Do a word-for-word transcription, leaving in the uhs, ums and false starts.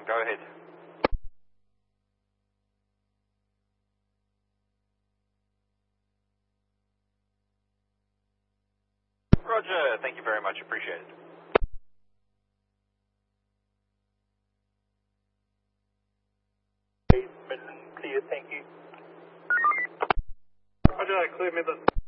go ahead. Roger, thank you very much, appreciate it. Midland, clear, thank you. Roger, clear Midland.